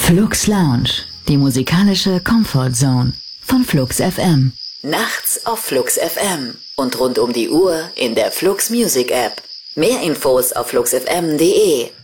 Flux Lounge, die musikalische Comfort Zone von Flux FM. Nachts auf Flux FM und rund um die Uhr in der Flux Music App. Mehr Infos auf fluxfm.de.